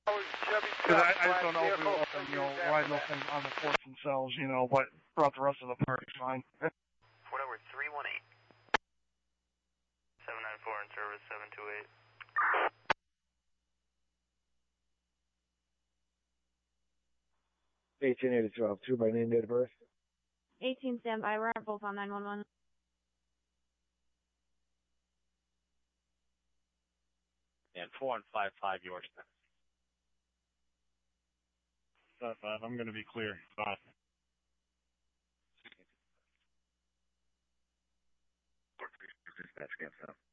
Because I just don't know if we want them, riding up on the courts themselves, but throughout the rest of the park, it's fine. Fort Edward 318. 794 in service, 728. 1882 by name, date of birth. 18 standby, we're both on 911. And 4155 Yorktown. I'm going to be clear. Dispatch,